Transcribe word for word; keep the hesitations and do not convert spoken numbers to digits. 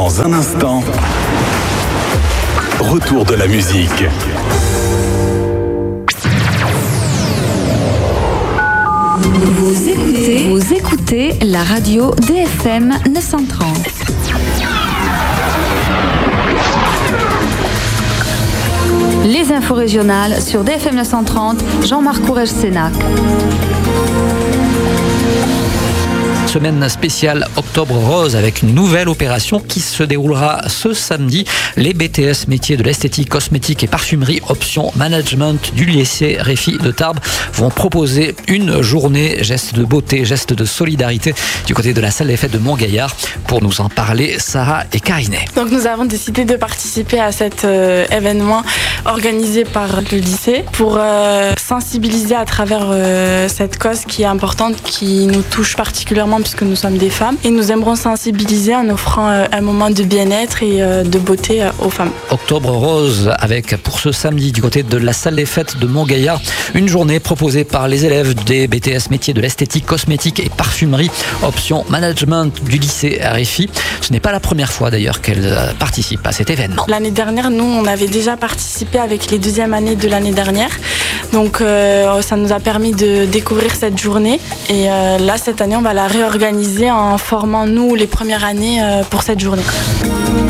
Dans un instant, retour de la musique. Vous écoutez, vous écoutez la radio D F M neuf cent trente. Les infos régionales sur D F M neuf cent trente, Jean-Marc Courrèges-Sénac. Semaine spéciale Octobre Rose avec une nouvelle opération qui se déroulera ce samedi. Les B T S métiers de l'esthétique, cosmétique et parfumerie option management du lycée Réfi de Tarbes vont proposer une journée geste de beauté, geste de solidarité du côté de la salle des fêtes de Montgaillard. Pour nous en parler, Sarah et Kariné. Donc nous avons décidé de participer à cet euh, événement organisé par le lycée pour euh, sensibiliser à travers euh, cette cause qui est importante, qui nous touche particulièrement puisque nous sommes des femmes, et nous aimerons sensibiliser en offrant euh, un moment de bien-être et euh, de beauté euh, aux femmes. Octobre Rose avec pour ce samedi du côté de la salle des fêtes de Montgaillard une journée proposée par les élèves des B T S métiers de l'esthétique, cosmétique et parfumerie option management du lycée Réfi. Ce n'est pas la première fois d'ailleurs qu'elles participent à cet événement. L'année dernière, nous on avait déjà participé avec les deuxièmes années de l'année dernière, donc euh, ça nous a permis de découvrir cette journée, et euh, là cette année on va la réorganiser en formant nous les premières années pour cette journée.